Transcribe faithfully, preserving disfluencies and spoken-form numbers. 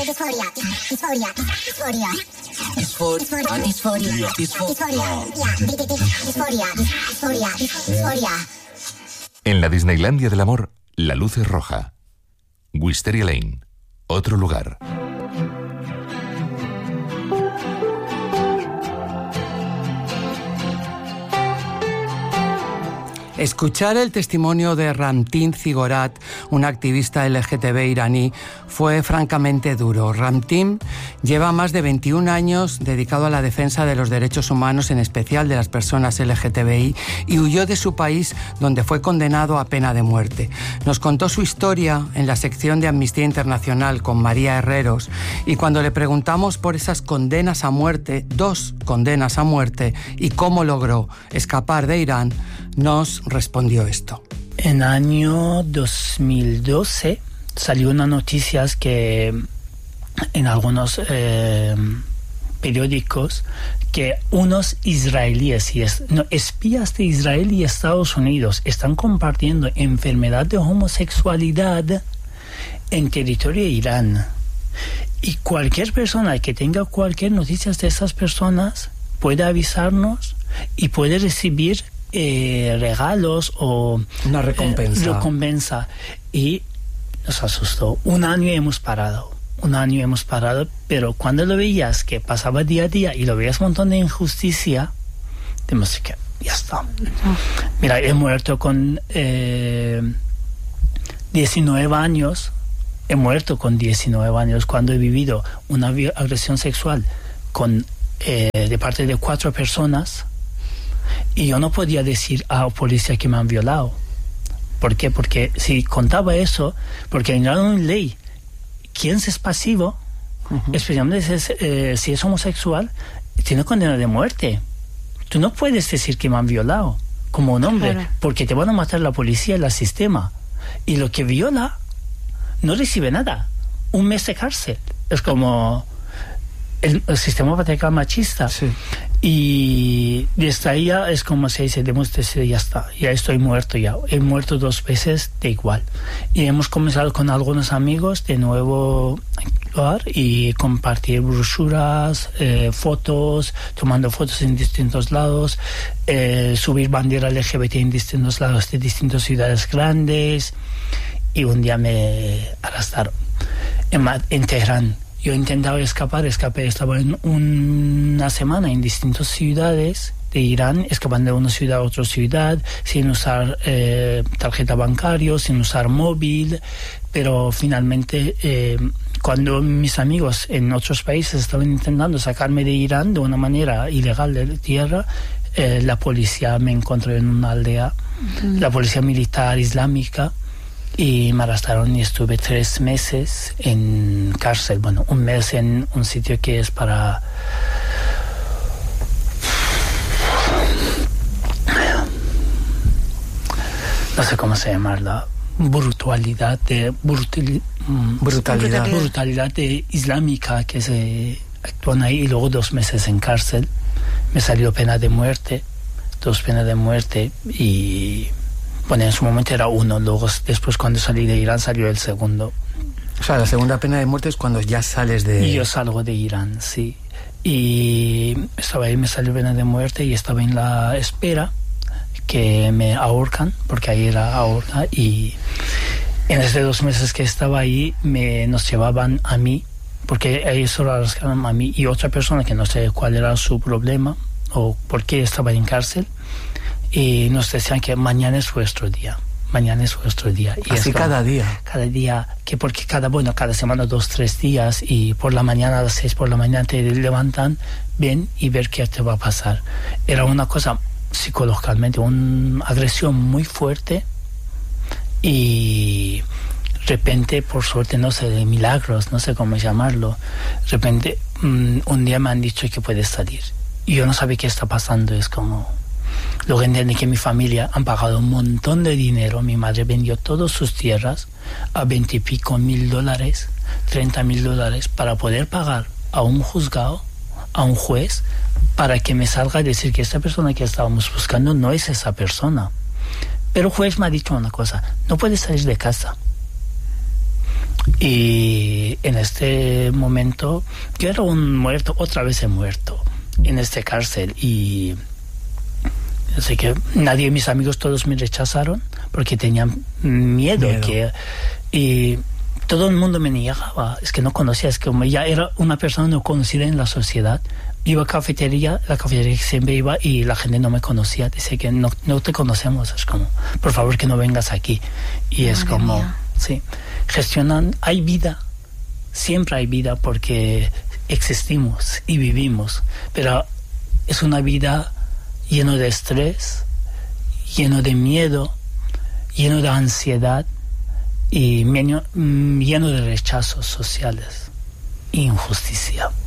Dysphoria, dysphoria, dysphoria. Dysphoria, dysphoria, dysphoria, dysphoria, dysphoria. En la Disneylandia del amor, la luz es roja. Wisteria Lane, otro lugar. Escuchar el testimonio de Ramtin Zigorat, un activista L G T B iraní, fue francamente duro. Ramtin lleva más de veintiún años dedicado a la defensa de los derechos humanos, en especial de las personas L G T B I, y huyó de su país, donde fue condenado a pena de muerte. Nos contó su historia en la sección de Amnistía Internacional con María Herreros, y cuando le preguntamos por esas condenas a muerte, dos condenas a muerte, y cómo logró escapar de Irán, nos respondió esto. En año dos mil doce salió una noticia que en algunos eh, periódicos que unos israelíes y es, no, espías de Israel y Estados Unidos están compartiendo enfermedad de homosexualidad en territorio de Irán. Y cualquier persona que tenga cualquier noticia de esas personas puede avisarnos y puede recibir Eh, regalos o una recompensa. Eh, recompensa. Y nos asustó. Un año hemos parado. Un año hemos parado, pero cuando lo veías que pasaba día a día y lo veías un montón de injusticia, tenemos que ya está. Mira, he muerto con eh, diecinueve años. He muerto con diecinueve años cuando he vivido una agresión sexual con eh, de parte de cuatro personas. Y yo no podía decir a la policía que me han violado. ¿Por qué? Porque si contaba eso, porque en la ley, quien es pasivo, uh-huh. especialmente si es, eh, si es homosexual, tiene condena de muerte. Tú no puedes decir que me han violado como un hombre, claro. porque te van a matar la policía y el sistema. Y lo que viola no recibe nada. Un mes de cárcel. Es como el, el sistema patriarcal machista. Sí. Y desde ahí ya es como se dice, demuestre, ya está, ya estoy muerto ya. He muerto dos veces de igual. Y hemos comenzado con algunos amigos de nuevo lugar y compartir brochuras, eh, fotos, tomando fotos en distintos lados, eh, subir bandera L G B T en distintos lados de distintas ciudades grandes. Y un día me arrestaron en, en Teherán. Yo intentaba escapar, escapé, estaba en una semana en distintas ciudades de Irán, escapando de una ciudad a otra ciudad, sin usar eh, tarjeta bancaria, sin usar móvil, pero finalmente eh, cuando mis amigos en otros países estaban intentando sacarme de Irán de una manera ilegal de tierra, eh, la policía me encontró en una aldea, mm. la policía militar islámica, y me arrestaron y estuve tres meses en cárcel. Bueno, un mes en un sitio que es para... no sé cómo se llama, la brutalidad de... Brutal, brutalidad. Brutalidad de islámica que se actúan ahí, y luego dos meses en cárcel. Me salió pena de muerte, dos penas de muerte, y... bueno, en su momento era uno, luego después cuando salí de Irán salió el segundo. O sea, la segunda pena de muerte es cuando ya sales de... Y yo salgo de Irán, sí. Y estaba ahí, me salió pena de muerte y estaba en la espera que me ahorcan, porque ahí era ahorca, y en esos dos meses que estaba ahí me, nos llevaban a mí, porque ellos solo arrestaron a mí y otra persona que no sé cuál era su problema o por qué estaba en cárcel. Y nos decían que mañana es vuestro día, mañana es vuestro día. Y así cada día. Cada día, que porque cada, bueno, cada semana dos, tres días, y por la mañana a las seis por la mañana te levantan, ven y ver qué te va a pasar. Era una cosa psicológicamente, una agresión muy fuerte, y de repente, por suerte, no sé, de milagros, no sé cómo llamarlo, de repente um, un día me han dicho que puedes salir. Y yo no sabía qué está pasando, es como... Luego entendí que mi familia han pagado un montón de dinero. Mi madre vendió todas sus tierras a veinte y pico mil dólares, treinta mil dólares, para poder pagar a un juzgado, a un juez, para que me salga a decir que esta persona que estábamos buscando no es esa persona. Pero el juez me ha dicho una cosa: no puedes salir de casa. Y en este momento yo era un muerto, otra vez he muerto en esta cárcel, y así que nadie de mis amigos, todos me rechazaron porque tenían miedo, miedo. que y todo el mundo me negaba, es que no conocía, es que como ya era una persona no conocida en la sociedad. Iba a cafetería, la cafetería que siempre iba, y la gente no me conocía, dice que no, no te conocemos, es como, por favor que no vengas aquí. Y es Madre como, mía. sí, gestionan, hay vida, siempre hay vida porque existimos y vivimos, pero es una vida lleno de estrés, lleno de miedo, lleno de ansiedad y lleno, lleno de rechazos sociales, injusticia.